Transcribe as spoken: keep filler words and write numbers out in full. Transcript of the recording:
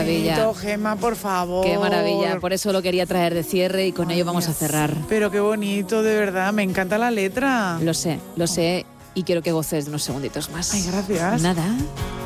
maravilla. bonito, Gemma, por favor. Qué maravilla, por eso lo quería traer de cierre y con Ay, ello vamos Dios. a cerrar. Pero qué bonito, de verdad, me encanta la letra. Lo sé, lo sé y quiero que goces de unos segunditos más. Ay, gracias. Nada.